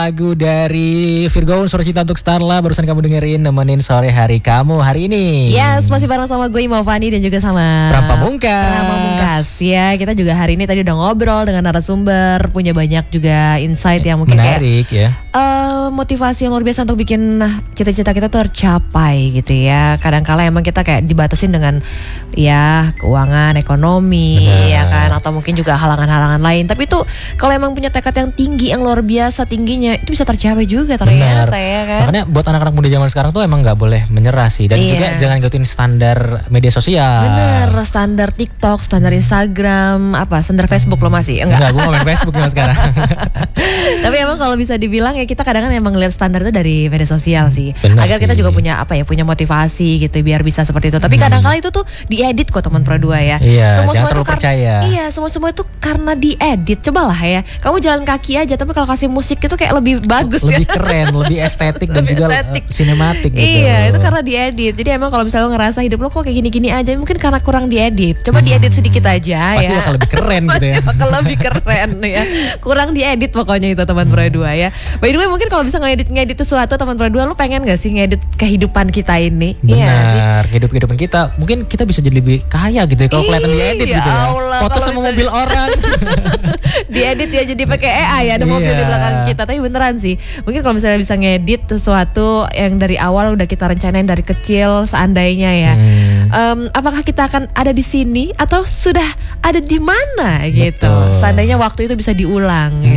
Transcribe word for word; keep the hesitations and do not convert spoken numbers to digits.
lagu dari Virgoun, Suara Cinta untuk Starla. Barusan kamu dengerin nemenin sore hari kamu hari ini. Yes, masih bareng sama gue Ima Fani dan juga sama Pram Pamungkas. Pram Pamungkas. Ya, kita juga hari ini tadi udah ngobrol dengan narasumber, punya banyak juga insight yang mungkin menarik kayak, ya. Uh, motivasi yang luar biasa untuk bikin cita-cita kita tuh tercapai gitu ya. Kadang-kala emang kita kayak dibatasin dengan ya keuangan, ekonomi, benar. ya kan, atau mungkin juga halangan-halangan lain. Tapi itu kalau emang punya tekad yang tinggi, yang luar biasa tingginya, itu bisa tercapai juga ternyata. Benar. Ya kan. Makanya buat anak-anak muda zaman sekarang tuh emang nggak boleh menyerah sih. Dan iya. juga jangan ngikutin standar media sosial. Bener, standar TikTok, standar Instagram, apa standar Facebook lo masih? Enggak, gue ngomongin Facebook nih sekarang. Tapi emang kalau bisa dibilang ya kita kadang-kadang emang lihat standar itu dari media sosial sih. Bener Agar sih. kita juga punya apa ya, punya motivasi gitu biar bisa seperti itu. Tapi hmm. kadang-kala itu tuh diedit kok teman Pro dua ya. Iya, semua jangan semua terlalu itu percaya. Kar- iya, semua-semua itu karena diedit. Cobalah ya. Kamu jalan kaki aja tapi kalau kasih musik itu kayak lebih bagus lebih ya. keren, lebih estetik dan lebih juga estetik. sinematik gitu. Iya, itu karena diedit. Jadi emang kalau misalnya lo ngerasa hidup lo kok kayak gini-gini aja, mungkin karena kurang diedit. Coba hmm. diedit sedikit aja. Pasti ya. bakal lebih keren gitu ya. Pasti bakal lebih keren ya. Kurang diedit pokoknya itu teman Pro dua ya. By the way, mungkin kalau bisa ngedit-ngedit sesuatu teman Pro dua, lo pengen gak sih ngedit kehidupan kita ini? Benar, iya kehidupan kita. Mungkin kita bisa jadi lebih kaya gitu ya kalau kelihatan diedit ya gitu ya. Allah, foto sama bisa mobil orang. diedit ya jadi pakai A I, ada mobil iya. di belakang kita. Tapi beneran sih, mungkin kalau misalnya bisa ngedit sesuatu yang dari awal udah kita rencanain dari kecil, seandainya ya, hmm. um, apakah kita akan ada di sini atau sudah ada di mana gitu? Betul. Seandainya waktu itu bisa diulang.